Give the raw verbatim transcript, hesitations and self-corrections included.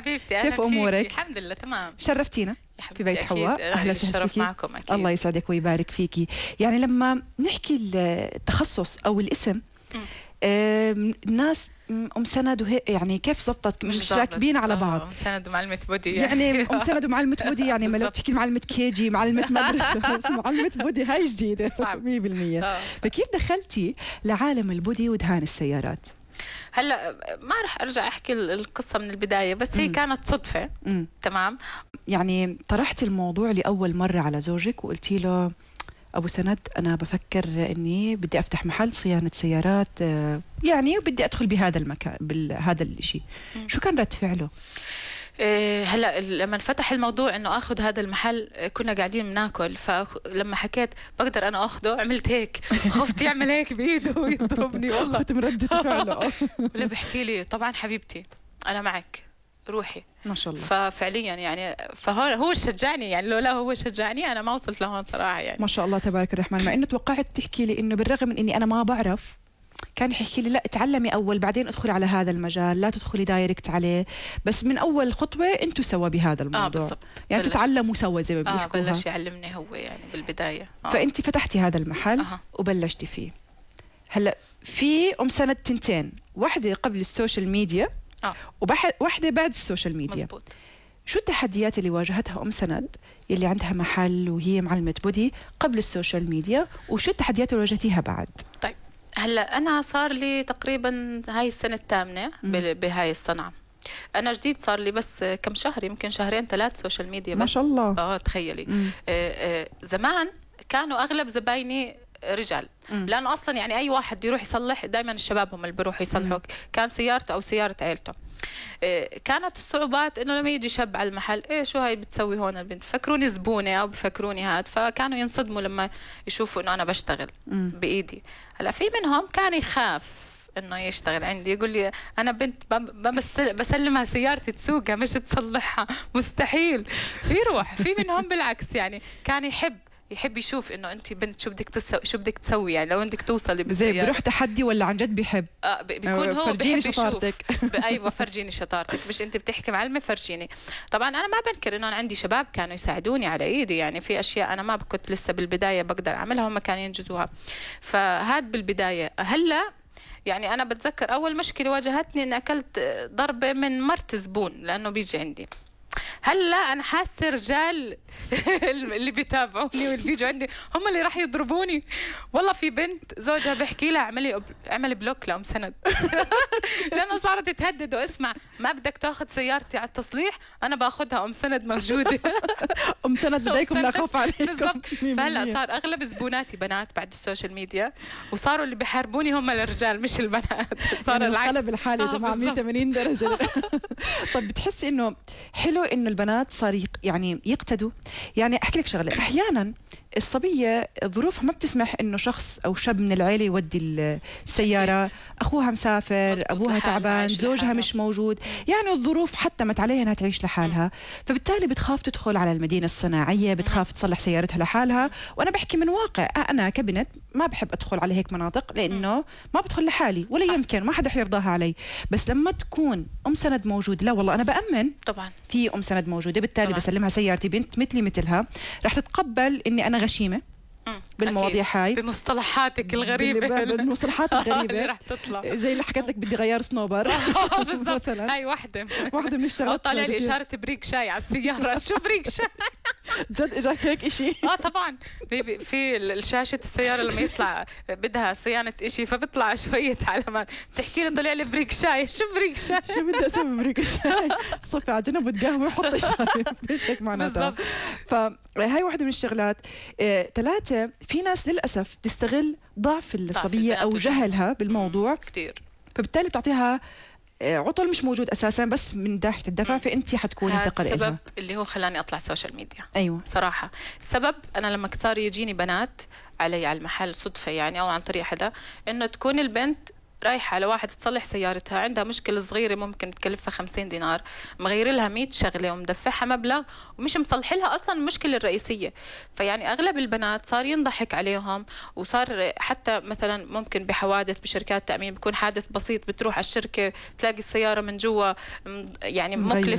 حبيبتي أهلا كيف أمورك؟ الحمد لله تمام. شرفتينا في بيت حواء. أهلا وسهلا فيكي. معكم أكيد. الله يسعدك ويبارك فيكي. يعني لما نحكي التخصص أو الاسم الناس ام سند وهيك يعني كيف زبطت مش راكبين على بعض. ام سند ومعلمة بودي يعني, يعني ام سند ومعلمة بودي يعني ما لو بتحكي معلمة كيجي معلمة مدرسة بس معلمة بودي هاي جديدة مية بالمية. فكيف دخلتي لعالم البودي ودهان السيارات؟ هلا ما رح ارجع احكي القصه من البدايه بس هي م. كانت صدفه. م. تمام. يعني طرحتي الموضوع لاول مره على زوجك وقلتي له ابو سند انا بفكر اني بدي افتح محل صيانه سيارات يعني وبدي ادخل بهذا المكان بهذا الشيء، شو كان رد فعله؟ إيه هلا لما انفتح الموضوع انه اخذ هذا المحل كنا قاعدين بناكل، فلما حكيت بقدر انا اخذه عملت هيك، خفت يعمل هيك بايده ويضربني والله كنت مردة فعله. ولا بحكي لي طبعا حبيبتي انا معك روحي ما شاء الله. ففعليا يعني فهو هو شجعني، يعني لولا هو شجعني انا ما وصلت لهون صراحه يعني. ما شاء الله تبارك الرحمن. مع انه توقعت تحكي لي انه بالرغم من اني انا ما بعرف كان يحكي لي لا تعلمي اول بعدين ادخلي على هذا المجال، لا تدخلي دايركت عليه، بس من اول خطوه انتم سوا بهذا الموضوع. اه بالضبط. يعني تتعلموا سوا زي ما بيحكوا. اه بلش يعلمني هو يعني بالبدايه. آه. فانت فتحتي هذا المحل آه. وبلشتي فيه. هلا في ام سند تنتين، واحده قبل السوشيال ميديا اه وواحده بعد السوشيال ميديا. مزبوط. شو التحديات اللي واجهتها ام سند اللي عندها محل وهي معلمه بودي قبل السوشيال ميديا، وشو التحديات اللي واجهتيها بعد؟ طيب هلا انا صار لي تقريبا هاي السنه الثامنه بهاي الصنعه. انا جديد صار لي بس كم شهر، يمكن شهرين ثلاث سوشيال ميديا بس. ما شاء الله. اه تخيلي. آه آه زمان كانوا اغلب زبايني رجال، مم. لانه اصلا يعني اي واحد يروح يصلح دائما الشباب هم اللي بيروحوا يصلحوا، كان سيارته او سياره عيلته. إيه كانت الصعوبات انه لما يجي شاب على المحل ايه شو هاي بتسوي هون البنت، فكروني زبونه او بفكروني هاد، فكانوا ينصدموا لما يشوفوا انه انا بشتغل مم. بايدي. هلا في منهم كان يخاف انه يشتغل عندي، يقول لي انا بنت بسلمها سيارتي تسوقها مش تصلحها، مستحيل يروح. في منهم بالعكس يعني كان يحب يحب يشوف انه انت بنت شو بدك تسوي شو بدك تسوي، يعني لو بدك توصلي بالسيارة زي بروح تحدي ولا عن جد بيحب؟ اه بيكون هو بيحب يشوف. ايوه فرجيني شطارتك، مش انت بتحكي معلمه فرجيني. طبعا انا ما بنكر انه انا عندي شباب كانوا يساعدوني على ايدي، يعني في اشياء انا ما كنت لسه بالبدايه بقدر اعملها هم كانوا ينجزوها، فهاد بالبدايه. هلا يعني انا بتذكر اول مشكله واجهتني ان اكلت ضربه من مرت زبون لانه بيجي عندي. هلا انا حاسه رجال اللي بيتابعوني واللي بيجوا عندي هم اللي راح يضربوني. والله في بنت زوجها بحكي لها اعملي اعملي بلوك لام سند لانه صارت تهدد، واسمع ما بدك تاخذ سيارتي على التصليح انا باخذها ام سند موجوده. ام سند بديكم لا خوف عليكم. بالضبط. فهلا صار اغلب زبوناتي بنات بعد السوشيال ميديا، وصاروا اللي بيحاربوني هم الرجال مش البنات. صار العكس. قلب الحال يا جماعه مية وثمانين درجه. طيب بتحسي انه حلو انه البنات صار يعني يقتدوا؟ يعني احكي لك شغله، احيانا الصبيه ظروفها ما بتسمح انه شخص او شاب من العيله يودي السياره، اخوها مسافر، ابوها تعبان، زوجها مش موجود، يعني الظروف حتمت عليها انها تعيش لحالها، فبالتالي بتخاف تدخل على المدينه الصناعيه، بتخاف تصلح سيارتها لحالها. وانا بحكي من واقع، انا كبنت ما بحب ادخل على هيك مناطق لانه ما بدخل لحالي ولا صح. يمكن ما حدا حيرضاها علي. بس لما تكون ام سند موجود، لا والله انا بامن طبعا في ام سند موجوده، بالتالي طبعا. بسلمها سيارتي، بنت مثلي مثلها رح تتقبل اني انا غشيمه بالمواضيع هاي، بمصطلحاتك الغريبه بالمصطلحات الغريبه اللي رح تطلع زي اللي حكيت لك بدي غير سنوبر بالضبط. هاي وحده وحده من الشغلات. او طالع لي اشاره بريك شاي على السياره. شو بريك شاي؟ جد اجاك هيك شيء؟ اه طبعا في شاشه السياره لما يطلع بدها صيانه شيء فبيطلع شويه علامات بتحكي لي طلع لي بريك شاي. شو بريك شاي؟ شو بدي اسوي بريك شاي؟ صفي على جنب وتقهوي وحط الشاي، ايش هيك معناتها؟ فهي واحده من الشغلات. ثلاثه في ناس للأسف تستغل ضعف الصبية أو جهلها بالموضوع كتير، فبالتالي بتعطيها عطل مش موجود أساسا بس من ناحية الدفع، فأنت حتكوني ثقل لها. السبب اللي هو خلاني أطلع سوشيال ميديا. أيوة صراحة السبب أنا لما صار يجيني بنات علي على المحل صدفة يعني أو عن طريق حدا، إنه تكون البنت رايحة على واحد تصلح سيارتها، عندها مشكلة صغيرة ممكن تكلفها خمسين دينار، مغير لها مية شغلة ومدفعها مبلغ ومش مصلح لها أصلا المشكلة الرئيسية. فيعني أغلب البنات صار ينضحك عليهم، وصار حتى مثلا ممكن بحوادث بشركات تأمين بيكون حادث بسيط، بتروح على الشركة تلاقي السيارة من جوا يعني مكلفة